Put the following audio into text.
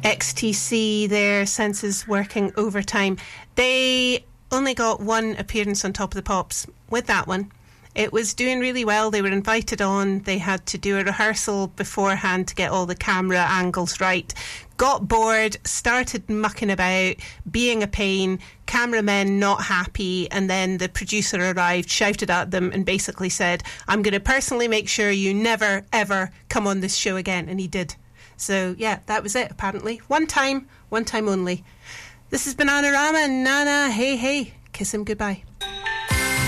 XTC, their senses working overtime. They only got one appearance on Top of the Pops with that one. It was doing really well. They were invited on. They had to do a rehearsal beforehand to get all the camera angles right. Got bored, started mucking about, being a pain, cameramen not happy, and then the producer arrived, shouted at them and basically said, I'm going to personally make sure you never, ever come on this show again. And he did. So, yeah, that was it, apparently. One time only. This is Bananarama and Nana, hey, hey, kiss him goodbye.